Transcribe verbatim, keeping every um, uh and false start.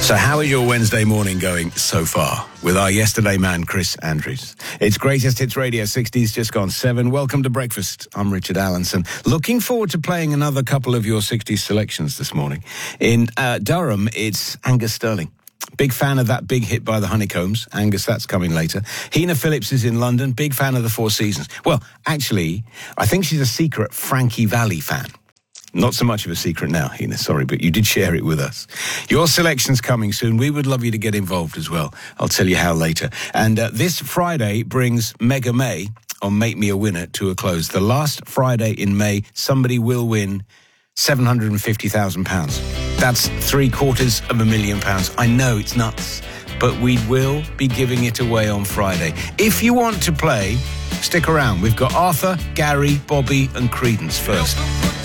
So how is your Wednesday morning going so far with our yesterday man, Chris Andrews? It's Greatest Hits Radio sixties, just gone seven. Welcome to breakfast. I'm Richard Allenson. Looking forward to playing another couple of your sixties selections this morning. In uh, Durham, it's Angus Sterling. Big fan of that big hit by the Honeycombs. Angus, that's coming later. Hina Phillips is in London. Big fan of the Four Seasons. Well, actually, I think she's a secret Frankie Valli fan. Not so much of a secret now, Hina, sorry, but you did share it with us. Your selection's coming soon. We would love you to get involved as well. I'll tell you how later. And uh, this Friday brings Mega May on Make Me a Winner to a close. The last Friday in May, somebody will win seven hundred fifty thousand pounds. That's three quarters of a million pounds. I know it's nuts, but we will be giving it away on Friday. If you want to play, stick around. We've got Arthur, Gary, Bobby and Credence first.